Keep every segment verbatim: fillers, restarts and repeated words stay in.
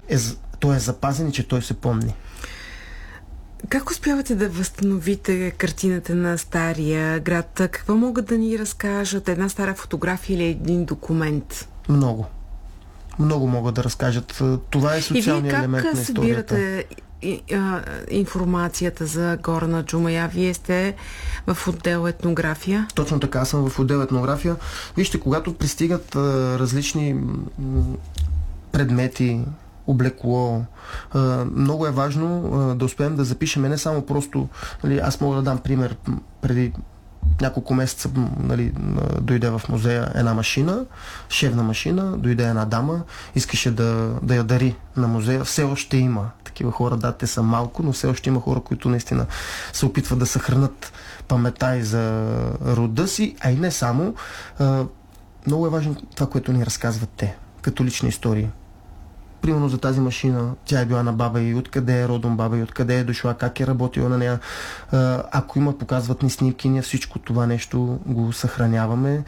е, той е запазен и че той се помни. Как успявате да възстановите картината на стария град? Какво могат да ни разкажат? Една стара фотография или един документ? Много. Много могат да разкажат. Това е социалният елемент на историята. И вие как събирате и, а, информацията за Горна Джумая? Вие сте в отдел етнография? Точно така, съм в отдел етнография. Вижте, когато пристигат а, различни м, предмети, облекло, а, много е важно а, да успеем да запишем не само просто, нали, аз мога да дам пример, преди няколко месеца, нали, дойде в музея една машина, шевна машина, дойде една дама, искаше да, да я дари на музея. Все още има такива хора, да, те са малко, но все още има хора, които наистина се опитват да съхранят паметта и за рода си, а и не само. А, много е важно това, което ни разказват те, като лични истории. Примерно за тази машина, тя е била на баба и откъде е родом баба и откъде е дошла, как е работила на нея. Ако има, показват ни снимки, ние всичко това нещо го съхраняваме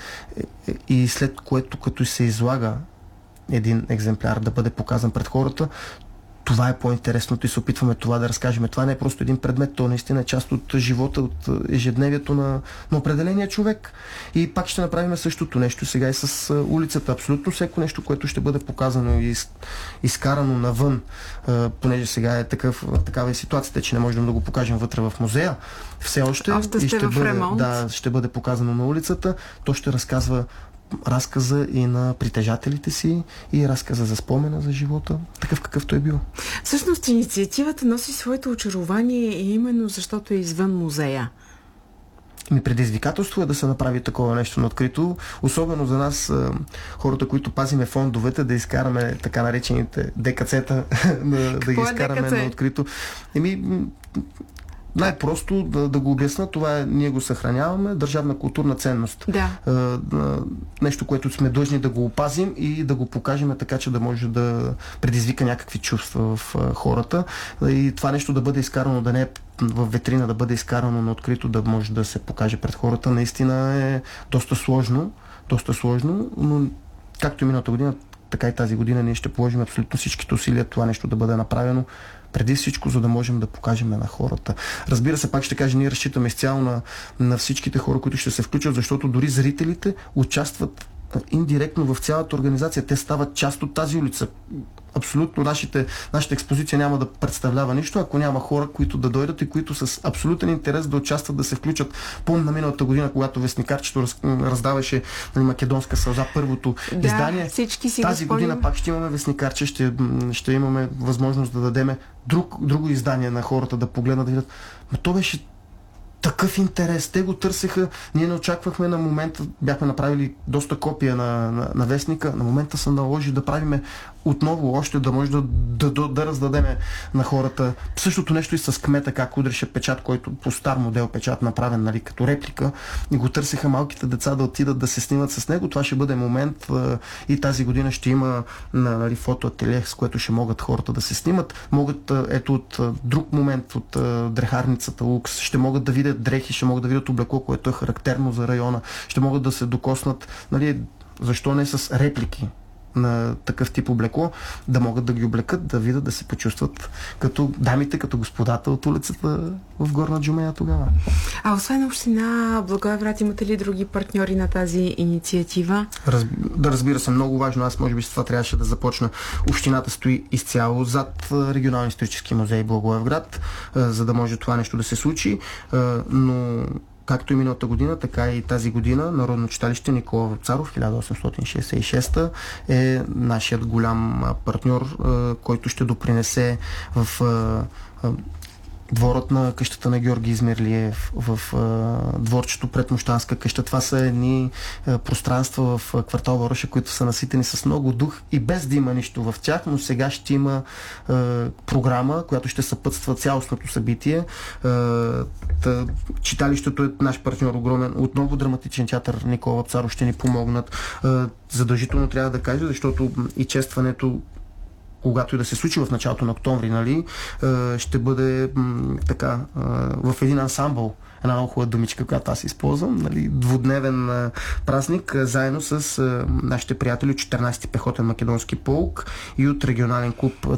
и след което, като се излага един екземпляр да бъде показан пред хората, това е по-интересното и се опитваме това да разкажем. Това не е просто един предмет, то наистина е част от живота, от ежедневието на, на определения човек. И пак ще направим същото нещо сега и с улицата. Абсолютно всеко нещо, което ще бъде показано и из, изкарано навън, понеже сега е такъв, такава е ситуацията, че не можем да го покажем вътре в музея. Все още, още и ще бъде, да, ще бъде показано на улицата. То ще разказва разказа и на притежателите си и разказа за спомена за живота, такъв какъвто е бил. Всъщност инициативата носи своето очарование именно защото е извън музея. Ми предизвикателство е да се направи такова нещо на открито, особено за нас, хората, които пазиме фондовете, да изкараме така наречените ДКЦ-та, да, да ги изкараме ДКЦ? На открито. Еми, най-просто да, да го обясна, това е, ние го съхраняваме, държавна културна ценност. Да. Е, нещо, което сме длъжни да го опазим и да го покажем така, че да може да предизвика някакви чувства в е, хората. И това нещо да бъде изкарано, да не е в витрина, да бъде изкарано на открито, да може да се покаже пред хората, наистина е доста сложно, доста сложно, но както и миналата година, така и тази година ние ще положим абсолютно всичките усилия това нещо да бъде направено преди всичко, за да можем да покажем на хората. Разбира се, пак ще кажа, ние разчитаме изцяло на, на всичките хора, които ще се включат, защото дори зрителите участват индиректно в цялата организация. Те стават част от тази улица. Абсолютно нашите, нашата експозиция няма да представлява нищо, ако няма хора, които да дойдат и които с абсолютен интерес да участват, да се включат. Помня миналата година, когато вестникарчето раз, раздаваше нали, Македонска сълза, първото да, издание. Всички си тази година пак ще имаме вестникарче, ще, ще имаме възможност да дадеме друг, друго издание на хората да погледнат, да видят. Но то беше такъв интерес. Те го търсеха. Ние не очаквахме на момента. Бяхме направили доста копия на, на, на вестника. На момента се наложи да правиме отново още, да може да, да, да, да раздадеме на хората. Същото нещо и с кмета, как удреше печат, който по стар модел печат направен, нали, като реплика. И го търсеха малките деца да отидат да се снимат с него. Това ще бъде момент и тази година ще има нали, фотоателие, с което ще могат хората да се снимат. Могат, ето от друг момент от дрехарницата Лукс, ще могат да видят дрехи, ще могат да видят облекло, което е характерно за района. Ще могат да се докоснат, нали, защо не с реплики на такъв тип облекло, да могат да ги облекат, да видят, да се почувстват като дамите, като господата от улицата в Горна Джумая тогава. А освен община Благоевград, имате ли други партньори на тази инициатива? Раз, да, разбира се, много важно. Аз може би с това трябваше да започна. Общината стои изцяло зад Регионалния исторически музей Благоевград, за да може това нещо да се случи, но както и миналата година, така и тази година Народно читалище Никола Вапцаров хиляда осемстотин шейсет и шеста е нашият голям партньор, който ще допринесе в дворът на къщата на Георги Измирлиев, в а, дворчето пред Мощанска къща. Това са едни а, пространства в а, квартал Вороша, които са наситени с много дух и без да има нищо в тях, но сега ще има а, програма, която ще съпътства цялостното събитие. А, тъ, читалището е наш партньор огромен. Отново Драматичен театър Никола Вапцаров ще ни помогнат. А, задължително трябва да кажа, защото и честването, когато и да се случи в началото на октомври, нали, ще бъде м, така в един ансамбъл. Една много хубава думичка, която аз използвам. Нали, двудневен а, празник, а, заедно с а, нашите приятели от четиринайсети пехотен македонски полк и от регионален клуб